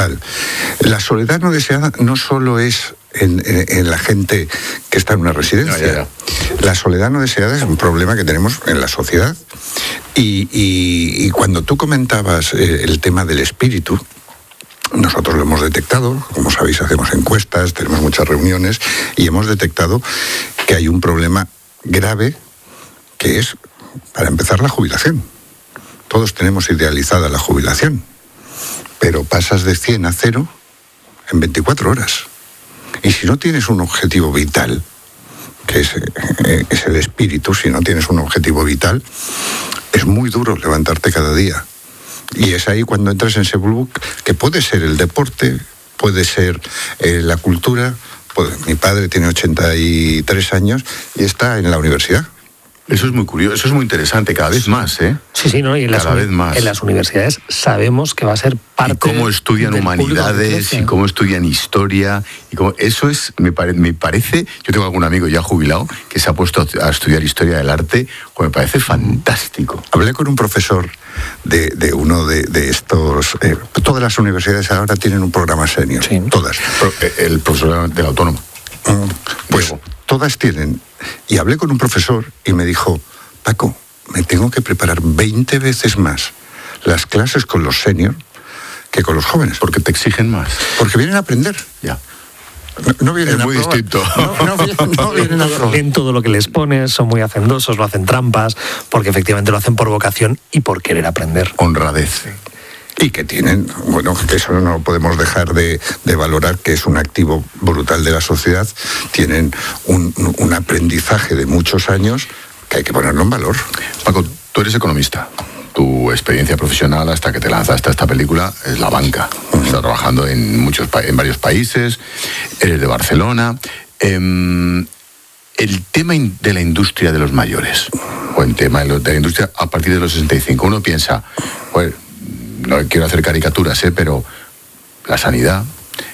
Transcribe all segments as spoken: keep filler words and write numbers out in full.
brutal. La soledad no deseada no solo es en, en, en la gente que está en una residencia. No, ya, ya. La soledad no deseada es un problema que tenemos en la sociedad. Y, y, y cuando tú comentabas eh, el tema del espíritu, nosotros lo hemos detectado, como sabéis hacemos encuestas, tenemos muchas reuniones y hemos detectado que hay un problema grave que es, para empezar, la jubilación. Todos tenemos idealizada la jubilación, pero pasas de cien a cero en veinticuatro horas. Y si no tienes un objetivo vital, que es, eh, es el espíritu, si no tienes un objetivo vital, es muy duro levantarte cada día. Y es ahí cuando entras en ese bulbo, que puede ser el deporte, puede ser eh, la cultura. Puede, mi padre tiene ochenta y tres años y está en la universidad. Eso es muy curioso, eso es muy interesante, cada vez más, ¿eh? Sí, sí, ¿no? Y en cada las, vez más. En las universidades sabemos que va a ser parte. Y cómo estudian humanidades, y cómo estudian historia, y cómo, eso es, me, pare, me parece, yo tengo algún amigo ya jubilado que se ha puesto a estudiar historia del arte, pues me parece fantástico. Hablé con un profesor de, de uno de, de estos, eh, todas las universidades ahora tienen un programa senior, sí. Todas. El profesor del Autónomo. Pues Diego. Todas tienen. Y hablé con un profesor y me dijo, Paco, me tengo que preparar veinte veces más las clases con los senior que con los jóvenes. Porque te exigen más. Porque vienen a aprender. Ya. No, no vienen es a muy probar. distinto. No, no, no, no vienen a probar. En todo lo que les pones, son muy hacendosos, no hacen trampas, porque efectivamente lo hacen por vocación y por querer aprender. Honradez. Y que tienen, bueno, que eso no podemos dejar de, de valorar, que es un activo brutal de la sociedad, tienen un, un aprendizaje de muchos años que hay que ponerlo en valor. Paco, tú eres economista. Tu experiencia profesional hasta que te lanzaste a esta película es la banca. Uh-huh. Estás trabajando en, muchos, en varios países, eres de Barcelona. Eh, el tema de la industria de los mayores, o el tema de la industria a partir de los sesenta y cinco, uno piensa, bueno, no quiero hacer caricaturas, ¿eh? Pero la sanidad,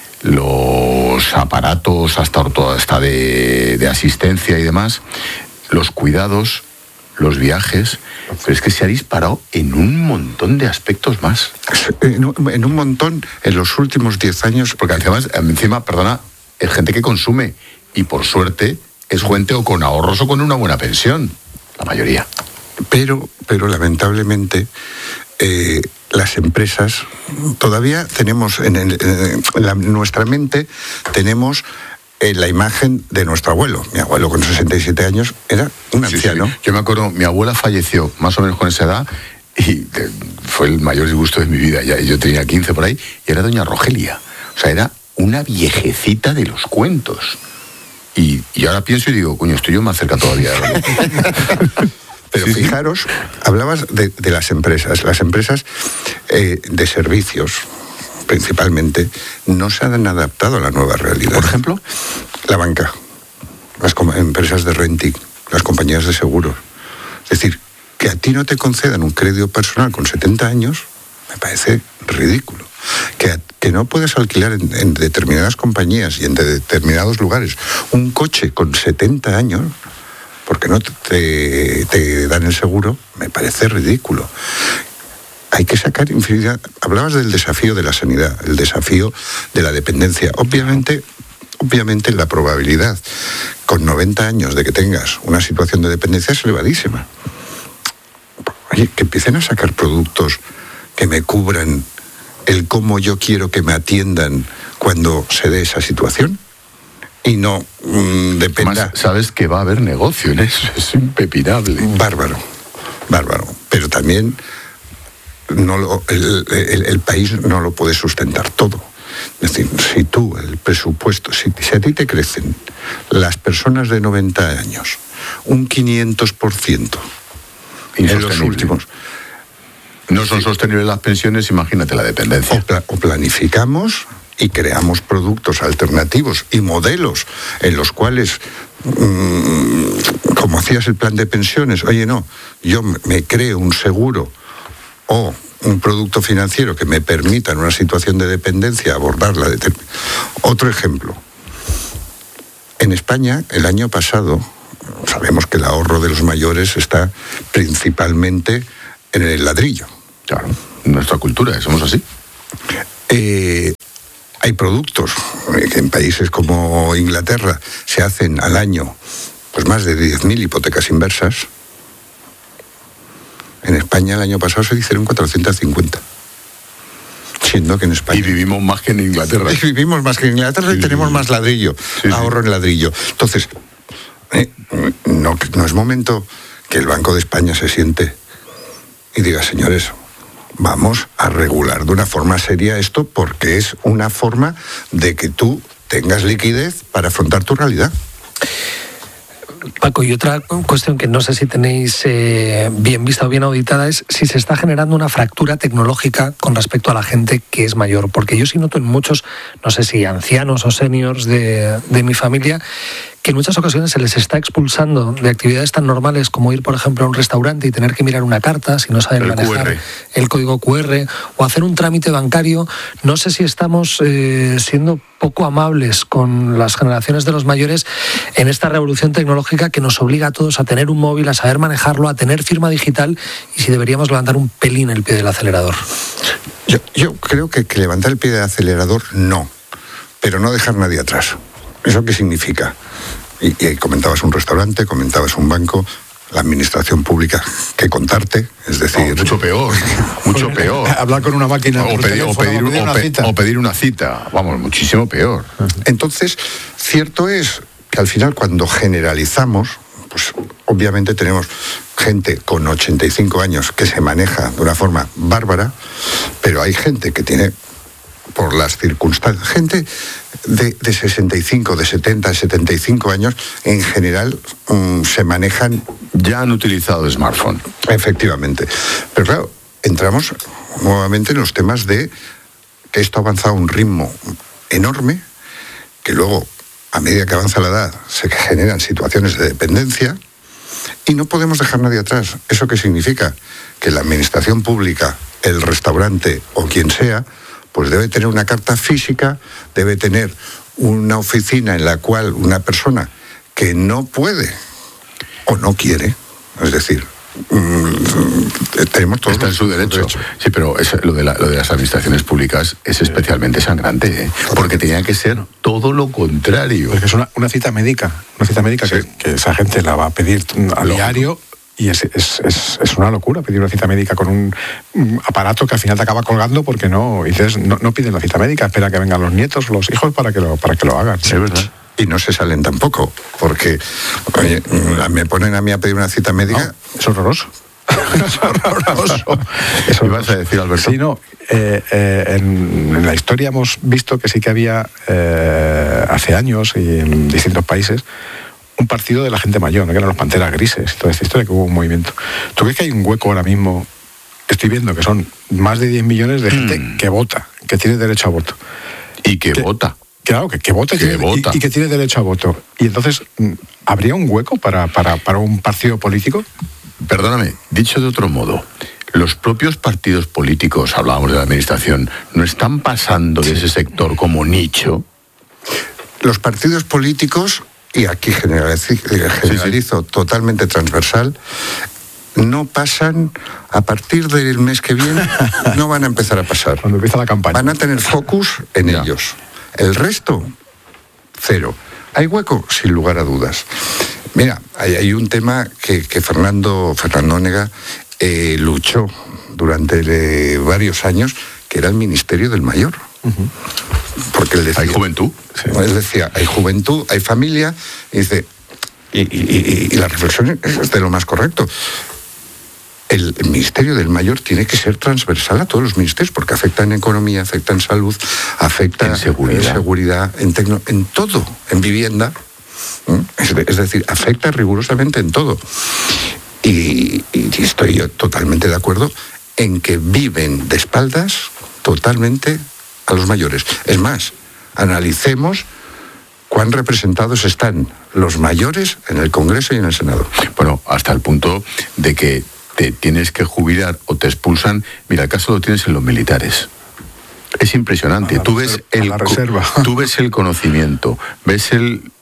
los aparatos hasta, hasta de, de asistencia y demás, los cuidados, los viajes, pero es que se ha disparado en un montón de aspectos más. En un, en un montón, en los últimos diez años. Porque además, encima, perdona, es gente que consume y por suerte es gente o con ahorros o con una buena pensión, la mayoría. Pero, pero lamentablemente, eh, las empresas, todavía tenemos en, el, en, la, en nuestra mente, tenemos eh, la imagen de nuestro abuelo. Mi abuelo con sesenta y siete años era un anciano. Sí, sí. Yo me acuerdo, mi abuela falleció más o menos con esa edad y fue el mayor disgusto de mi vida. Ya, yo tenía quince por ahí y era doña Rogelia. O sea, era una viejecita de los cuentos. Y, y ahora pienso y digo, coño, estoy yo más cerca todavía. Pero sí, fijaros, sí. Hablabas de, de las empresas. Las empresas eh, de servicios, principalmente, no se han adaptado a la nueva realidad. Por ejemplo, la banca, las com- empresas de renting, las compañías de seguros. Es decir, que a ti no te concedan un crédito personal con setenta años, me parece ridículo. Que, a, que no puedes alquilar en, en determinadas compañías y en de determinados lugares un coche con setenta años... porque no te, te dan el seguro, me parece ridículo. Hay que sacar infinidad. Hablabas del desafío de la sanidad, el desafío de la dependencia. Obviamente, obviamente la probabilidad con noventa años de que tengas una situación de dependencia es elevadísima. Oye, que empiecen a sacar productos que me cubran el cómo yo quiero que me atiendan cuando se dé esa situación. Y no mmm, dependa. Además, sabes que va a haber negocio en eso, es impepinable. Bárbaro, bárbaro. Pero también no lo, el, el, el país no lo puede sustentar todo. Es decir, si tú, el presupuesto, si, si a ti te crecen las personas de noventa años un quinientos por ciento en los últimos... No son sostenibles las pensiones, imagínate la dependencia. O, pla- o planificamos... y creamos productos alternativos y modelos en los cuales, mmm, como hacías el plan de pensiones, oye, no, yo me creo un seguro o un producto financiero que me permita en una situación de dependencia abordarla. De... Otro ejemplo. En España, el año pasado, sabemos que el ahorro de los mayores está principalmente en el ladrillo. Claro, nuestra cultura, somos así. Eh, hay productos que en países como Inglaterra se hacen al año pues más de diez mil hipotecas inversas. En España el año pasado se hicieron cuatrocientas cincuenta. Siendo que en España... Y vivimos más que en Inglaterra. Y vivimos más que en Inglaterra y sí, tenemos más ladrillo, sí, ahorro sí. en ladrillo. Entonces, eh, no, no es momento que el Banco de España se siente y diga, señores, vamos a regular de una forma seria esto, porque es una forma de que tú tengas liquidez para afrontar tu realidad. Paco, y otra cuestión que no sé si tenéis eh, bien vista o bien auditada es si se está generando una fractura tecnológica con respecto a la gente que es mayor, porque yo sí noto en muchos, no sé si ancianos o seniors de, de mi familia, que en muchas ocasiones se les está expulsando de actividades tan normales como ir, por ejemplo, a un restaurante y tener que mirar una carta si no saben el manejar Q R. El código cu erre, o hacer un trámite bancario. No sé si estamos eh, siendo poco amables con las generaciones de los mayores en esta revolución tecnológica que nos obliga a todos a tener un móvil, a saber manejarlo, a tener firma digital, y si deberíamos levantar un pelín el pie del acelerador. Yo, yo creo que, que levantar el pie del acelerador no, pero no dejar nadie atrás. ¿Eso qué significa? Y, y comentabas un restaurante, comentabas un banco, la administración pública, que contarte, es decir... Oh, mucho peor, mucho peor. Hablar con una máquina o, pedir, teléfono, o, pedir, o, pedir una o, pe, o pedir una cita, vamos, muchísimo peor. Entonces, cierto es que al final cuando generalizamos, pues obviamente tenemos gente con ochenta y cinco años que se maneja de una forma bárbara, pero hay gente que tiene... por las circunstancias, gente de, de sesenta y cinco, de setenta, setenta y cinco años, en general um, se manejan... Ya han utilizado el smartphone. Efectivamente. Pero claro, entramos nuevamente en los temas de que esto ha avanzado a un ritmo enorme, que luego, a medida que avanza la edad, se generan situaciones de dependencia, y no podemos dejar nadie atrás. ¿Eso qué significa? Que la administración pública, el restaurante o quien sea, pues debe tener una carta física, debe tener una oficina en la cual una persona que no puede o no quiere, es decir, mmm, tenemos todo. Está en su derecho. derecho. Sí, pero es, lo, de la, lo de las administraciones públicas es especialmente sangrante, ¿eh? Porque tenía que ser todo lo contrario. Porque es una, una cita médica, una cita médica sí. que, que esa gente la va a pedir a Lógico. diario. Y es, es, es, es una locura pedir una cita médica con un, un aparato que al final te acaba colgando porque no, dices, no, no piden la cita médica, espera que vengan los nietos o los hijos para que lo, para que lo hagan. Sí, es verdad. Y no se salen tampoco, porque oye, me ponen a mí a pedir una cita médica. No, es horroroso. Es horroroso. Eso ibas a decir, Alberto. Sí, no. Eh, eh, en, en la historia hemos visto que sí que había eh, hace años y en distintos países un partido de la gente mayor, ¿no? Que eran los Panteras Grises, toda esta historia, que hubo un movimiento. ¿Tú crees que hay un hueco ahora mismo? Estoy viendo que son más de diez millones de gente mm. que vota, que tiene derecho a voto. Y que, que vota. Claro, que, que vota, y, que tiene, vota. Y, y que tiene derecho a voto. Y entonces, ¿habría un hueco para, para, para un partido político? Perdóname, dicho de otro modo, los propios partidos políticos, hablábamos de la administración, ¿no están pasando de ese sector como nicho? Los partidos políticos... y aquí generalizo, generalizo sí, sí. totalmente transversal, no pasan, a partir del mes que viene, no van a empezar a pasar. Cuando empieza la campaña. Van a tener focus en ya. ellos. El resto, cero. ¿Hay hueco? Sin lugar a dudas. Mira, hay, hay un tema que, que Fernando, Fernando Onega eh, luchó durante eh, varios años, que era el Ministerio del Mayor. Uh-huh. Porque él decía, hay juventud. Sí. Él decía, hay juventud, hay familia, y dice, y, y, y, y la reflexión es de lo más correcto. El, el Ministerio del Mayor tiene que ser transversal a todos los ministerios, porque afecta en economía, afecta en salud, afecta en seguridad, en, seguridad, en, tecno, en todo, en vivienda. Es, de, es decir, afecta rigurosamente en todo. Y, y estoy yo totalmente de acuerdo en que viven de espaldas totalmente a los mayores. Es más, analicemos cuán representados están los mayores en el Congreso y en el Senado. Bueno, hasta el punto de que te tienes que jubilar o te expulsan. Mira, el caso lo tienes en los militares. Es impresionante. Tú ves, el, la reserva. tú ves el conocimiento, ves el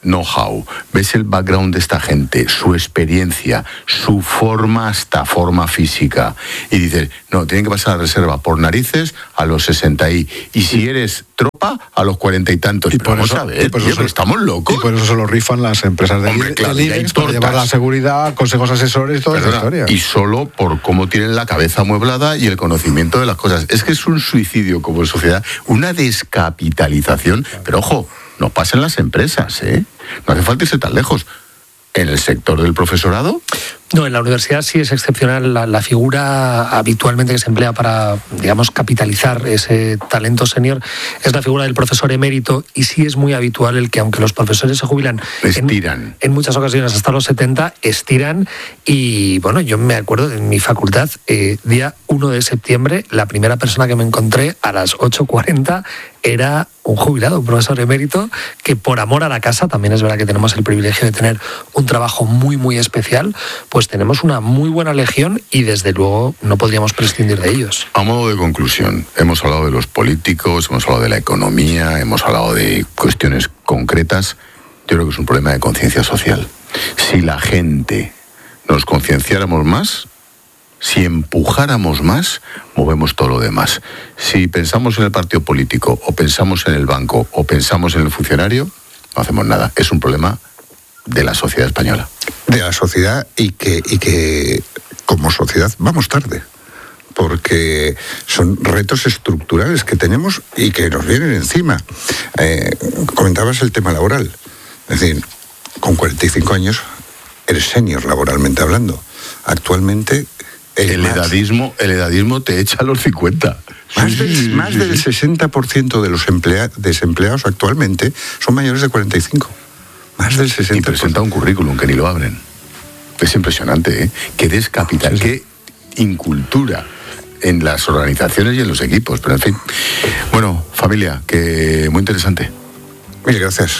know-how, ves el background de esta gente, su experiencia, su forma hasta forma física, y dices, no, tienen que pasar a la reserva por narices a los sesenta y, y si eres tropa, a los cuarenta y tantos. Y por vamos eso, a ver, y por tío, eso pero estamos locos. Y por eso se lo rifan las empresas de Hombre, claro, del IBEX para llevar la seguridad, consejos asesores, toda esa historia. Y solo por cómo tienen la cabeza amueblada y el conocimiento de las cosas. Es que es un suicidio como sociedad, una descapitalización. Pero ojo, no pasa en las empresas, ¿eh? No hace falta irse tan lejos. ¿En el sector del profesorado? No, en la universidad sí es excepcional. La, la figura habitualmente que se emplea para, digamos, capitalizar ese talento senior es la figura del profesor emérito, y sí es muy habitual el que, aunque los profesores se jubilan estiran. En, en muchas ocasiones hasta los setenta, estiran. Y bueno, yo me acuerdo en mi facultad, eh, día uno de septiembre, la primera persona que me encontré a las ocho cuarenta era un jubilado, un profesor emérito, que por amor a la casa, también es verdad que tenemos el privilegio de tener un trabajo muy, muy especial, pues tenemos una muy buena legión y desde luego no podríamos prescindir de ellos. A modo de conclusión, hemos hablado de los políticos, hemos hablado de la economía, hemos hablado de cuestiones concretas. Yo creo que es un problema de conciencia social. Si la gente nos concienciáramos más, si empujáramos más, movemos todo lo demás. Si pensamos en el partido político, o pensamos en el banco, o pensamos en el funcionario, no hacemos nada. Es un problema de la sociedad española. De la sociedad y que, y que como sociedad vamos tarde. Porque son retos estructurales que tenemos y que nos vienen encima. Eh, comentabas el tema laboral. Es decir, con cuarenta y cinco años eres senior laboralmente hablando. Actualmente... El edadismo, el edadismo te echa a los cincuenta. Más, Sí, del, más sí, del sí. sesenta por ciento de los emplea, desempleados actualmente son mayores de cuarenta y cinco. Más del sesenta por ciento. Y presenta un currículum que ni lo abren. Es impresionante, ¿eh? Qué descapital, qué incultura en las organizaciones y en los equipos. Pero en fin. Bueno, familia, que muy interesante. Mil gracias.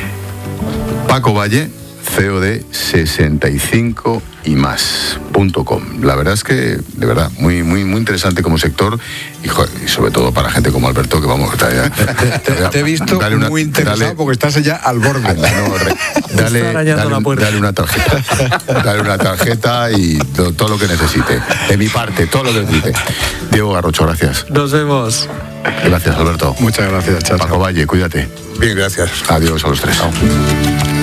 Paco Valle, C E O de sesenta y cinco y más punto com. La verdad es que, de verdad, muy muy muy interesante como sector y, joder, y sobre todo para gente como Alberto, que vamos, está ya, te, te he visto una, muy interesado dale, porque estás ya al borde. Anda, no, re, dale, dale, dale una tarjeta. Dale una tarjeta y todo, todo lo que necesite. De mi parte, todo lo que necesite. Diego Garrocho, gracias. Nos vemos. Gracias, Alberto. Muchas gracias, chao. Paco Valle, cuídate. Bien, gracias. Adiós a los tres. Chao.